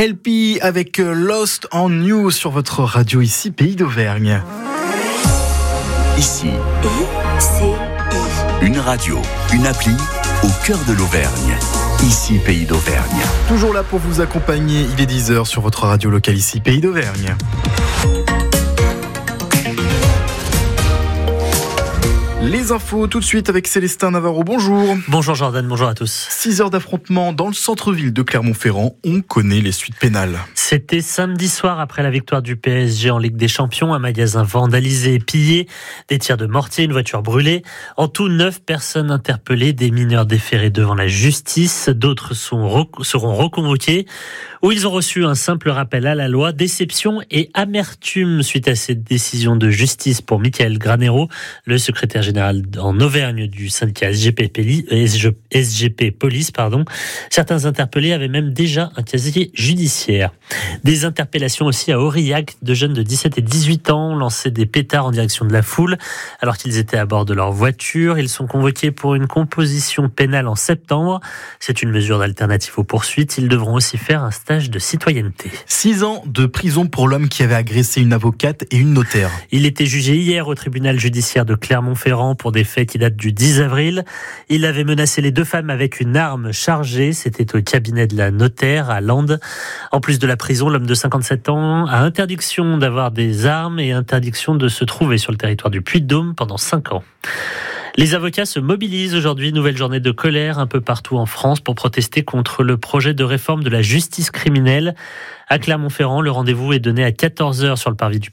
LP avec Lost on You sur votre radio ici, Pays d'Auvergne. Ici, une radio, une appli au cœur de l'Auvergne. Ici, Pays d'Auvergne. Toujours là pour vous accompagner, il est 10h sur votre radio locale ici, Pays d'Auvergne. Les infos tout de suite avec Célestin Navarro, bonjour. Bonjour Jordan, bonjour à tous. 6 heures d'affrontement dans le centre-ville de Clermont-Ferrand, on connaît les suites pénales. C'était samedi soir après la victoire du PSG en Ligue des Champions, un magasin vandalisé et pillé, des tirs de mortier, une voiture brûlée. En tout, 9 personnes interpellées, des mineurs déférés devant la justice, d'autres seront reconvoqués, où ils ont reçu un simple rappel à la loi, déception et amertume suite à cette décision de justice pour Michael Granero, le secrétaire général en Auvergne du syndicat SGP Police. Certains interpellés avaient même déjà un casier judiciaire. Des interpellations aussi à Aurillac, de jeunes de 17 et 18 ans ont lancé des pétards en direction de la foule alors qu'ils étaient à bord de leur voiture. Ils sont convoqués pour une composition pénale en septembre. C'est une mesure d'alternative aux poursuites. Ils devront aussi faire un stage de citoyenneté. 6 ans de prison pour l'homme qui avait agressé une avocate et une notaire. Il était jugé hier au tribunal judiciaire de Clermont-Ferrand pour des faits qui datent du 10 avril. Il avait menacé les 2 femmes avec une arme chargée. C'était au cabinet de la notaire à Landes. En plus de la prison, l'homme de 57 ans a interdiction d'avoir des armes et interdiction de se trouver sur le territoire du Puy-de-Dôme pendant 5 ans. Les avocats se mobilisent aujourd'hui, nouvelle journée de colère un peu partout en France pour protester contre le projet de réforme de la justice criminelle. À Clermont-Ferrand, le rendez-vous est donné à 14h sur le parvis du